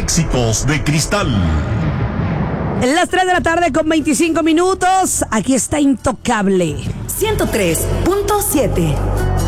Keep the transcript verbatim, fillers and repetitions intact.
Éxitos de Cristal. Las tres de la tarde con veinticinco minutos. Aquí está Intocable. ciento tres punto siete.